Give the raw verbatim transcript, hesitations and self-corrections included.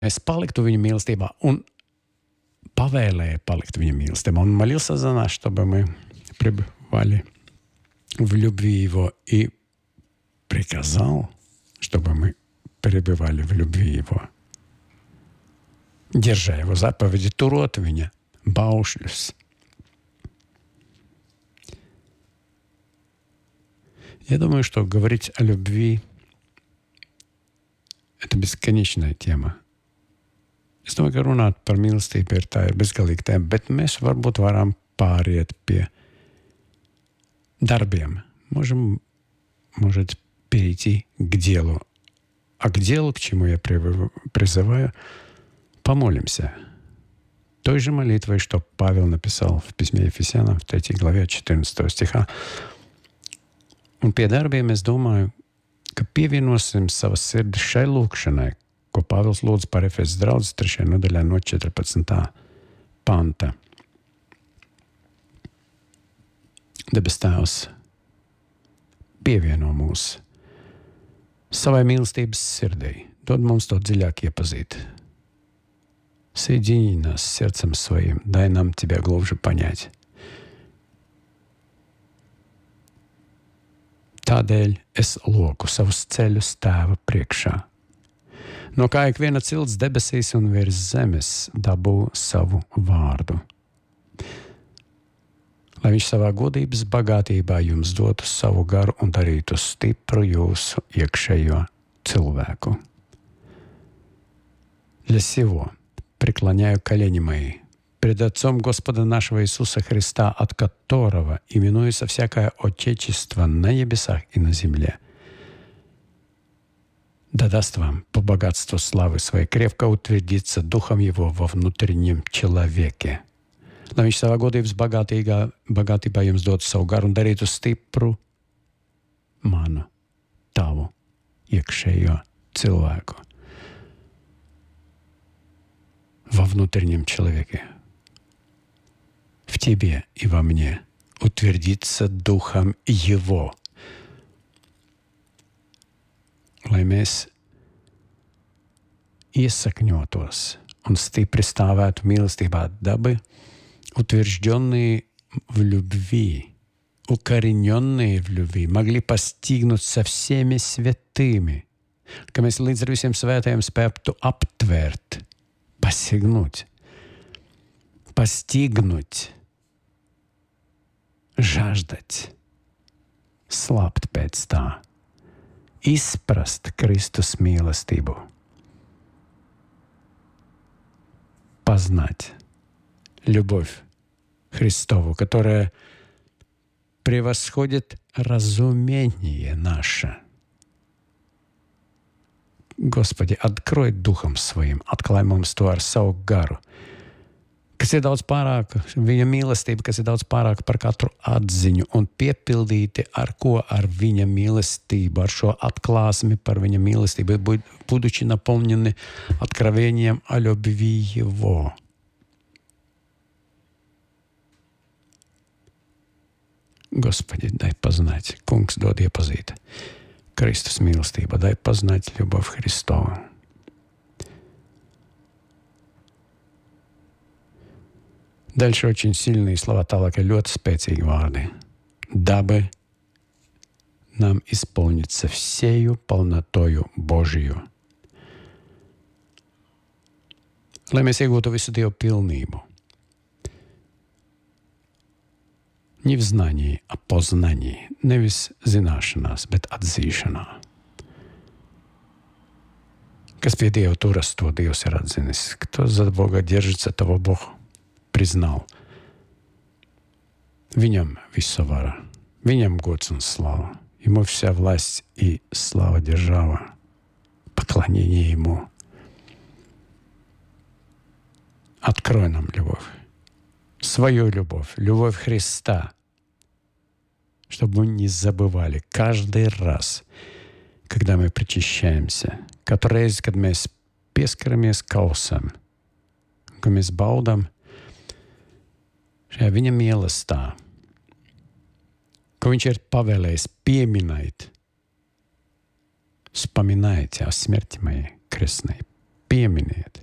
es paliktu viņa mīlestībā un pavēlēja palikt viņa mīlestībā. Он молился за нас, чтобы мы пребывали в любви Его и приказал, чтобы мы пребывали в любви Его. Держа Его заповеди, турot viņa baušļus. Я думаю, что говорить о любви – это бесконечная тема. Es domāju, ka runāt par mīlestību ir tā ir bezgalīga tēma, bet mēs varbūt varam pāriet pie дarbiem. Можем, может перейти к делу. А к делу, к чему я призываю, помолимся. Той же молитвой, что Павел написал в письме Ефесянам в третьей главе четырнадцатого стиха. Un pie darbiem es domāju, ka pievienosim savas sirdis šai lūkšanai, ko Pāvils lūdz par Efesas draudzes trešajā nodaļā no četrpadsmitā panta. Debes Tēvs pievieno mūs savai mīlestības sirdī, dod mums to dziļāk iepazīt. Соедини нас с сердцем своим, дай нам Тебя глубже понять. Tādēļ es loku savus ceļus Tēva priekšā. No kā ik viena cilts debesīs un virs zemes dabū savu vārdu. Lai viņš savā godības bagātībā jums dotu savu garu un darītu stipru jūsu iekšējo cilvēku. Для сего преклоняю колени мои пред Отцом Господа нашего Иисуса Христа, от которого именуется всякое отечество на небесах и на земле. Да даст вам по богатству славы своей крепко утвердиться Духом Его во внутреннем человеке. Lai viņš savā godības bagātīgā, bagātībā jums dod savu garu un darītu stipru manu, tavu iekšējo cilvēku. Во внутреннем человеке. В тебе и во мне утвердиться Духом Его. Lai mēs iesakņotos un stipri stāvētu mīlestībā, daby утвержденные в любви, укорененные в любви, могли постигнуть со всеми святыми, ka mēs līdz ar visiem svētajiem spētu aptvērt, посягнуть, постигнуть, жаждать, slāpt pēc tā, izprast Kristus mīlestību, познать любовь Христову, которая превосходит разумение наше. Господи, открой Духом Своим, atklāj mums to ar savu garu, kas ir daudz pārāk, viņa mīlestība, kas ir daudz pārāk par katru atziņu un piepildīti ar ko? Ar viņa mīlestību, ar šo atklāsmi par viņa mīlestību, будучи наполнены откровением о любви Его. Господи, дай познать, Kungs dod iepazīt Kristus mīlestību, дай познать любовь Христову. Дальше очень сильные слова, tālāk ir ļoti spēcīgi vārdi. Дабы нам исполниться всею полнотою Божию. Lai mēs iegūtu visu Dievu pilnību. Не в знании, а познании. Nevis zināšanās, bet atzīšanā. Kas pie Dieva turas, to Dievs ir atzinis. Кто за Бога держится, того Бог признал. Viņam visa vara, viņam gods un slava. Ему вся власть и слава держава. Поклонение Ему. Открой нам любовь. Свою любовь, любовь Христа, чтобы мы не забывали каждый раз, когда мы причащаемся, katru reizi, kad mēs pieskaramies kausam, ka mēs baudam šajā viņa mīlestībā, ko viņš ir pavēlējis pieminēt, вспоминайте о смерти моей крестной, pieminiet.